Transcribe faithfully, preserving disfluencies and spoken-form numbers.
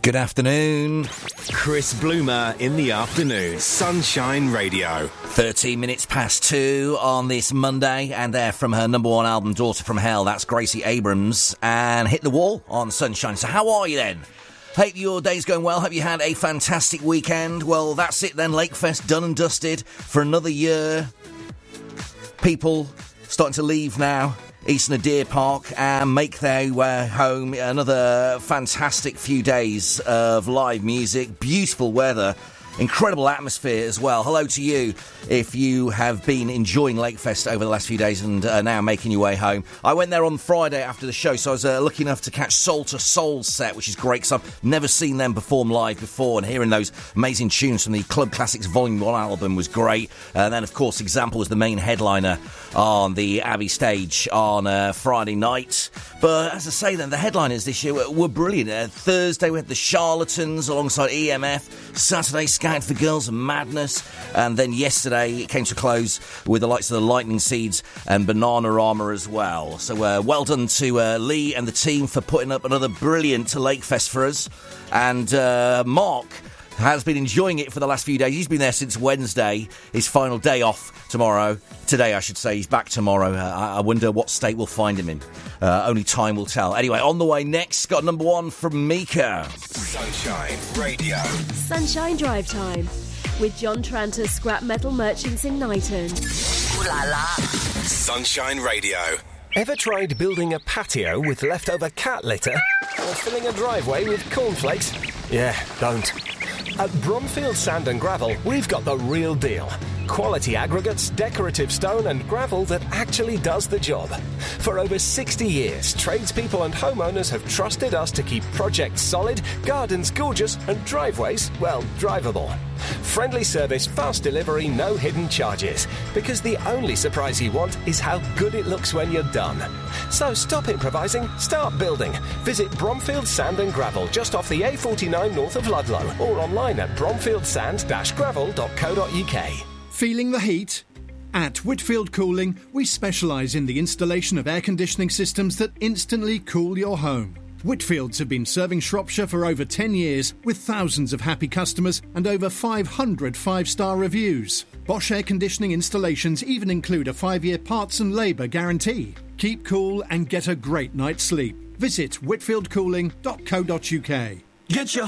Good afternoon. Chris Bloomer in the afternoon. Sunshine Radio. thirteen minutes past two on this Monday, and there from her number one album, Daughter from Hell, that's Gracie Abrams, and Hit the Wall on Sunshine. So how are you then? Hope your day's going well. Hope you had a fantastic weekend. Well, that's it then. Lakefest done and dusted for another year. People starting to leave now. Eastern Deer Park and make their way home. Another fantastic few days of live music, beautiful weather, incredible atmosphere as well. Hello to you if you have been enjoying Lakefest over the last few days and uh, now making your way home. I went there on Friday after the show, so I was uh, lucky enough to catch Soul to Soul set, which is great because I've never seen them perform live before, and hearing those amazing tunes from the Club Classics Volume one album was great. And then, of course, Example was the main headliner on the Abbey stage on uh, Friday night. But as I say then, the headliners this year were, were brilliant. Uh, Thursday we had the Charlatans alongside E M F. Saturday, Scout for Girls and Madness. And then yesterday it came to a close with the likes of the Lightning Seeds and Bananarama as well. So uh, well done to uh, Lee and the team for putting up another brilliant Lakefest for us. And uh, Mark has been enjoying it for the last few days. He's been there since Wednesday, his final day off tomorrow. Today, I should say. He's back tomorrow. Uh, I wonder what state we'll find him in. Uh, only time will tell. Anyway, on the way next, got number one from Mika. Sunshine Radio. Sunshine Drive Time with John Tranter, Scrap Metal Merchants in Knighton. Ooh la la. Sunshine Radio. Ever tried building a patio with leftover cat litter? Or filling a driveway with cornflakes? Yeah, don't. At Bromfield Sand and Gravel, we've got the real deal. Quality aggregates, decorative stone and gravel that actually does the job. For over sixty years, tradespeople and homeowners have trusted us to keep projects solid, gardens gorgeous and driveways, well, drivable. Friendly service, fast delivery, no hidden charges. Because the only surprise you want is how good it looks when you're done. So stop improvising, start building. Visit Bromfield Sand and Gravel just off the A forty-nine north of Ludlow or online at bromfield sand dash gravel dot co dot uk. Feeling the heat? At Whitfield Cooling, we specialise in the installation of air conditioning systems that instantly cool your home. Whitfields have been serving Shropshire for over ten years with thousands of happy customers and over five hundred five-star reviews. Bosch air conditioning installations even include a five-year parts and labour guarantee. Keep cool and get a great night's sleep. Visit whitfield cooling dot co dot uk. Get your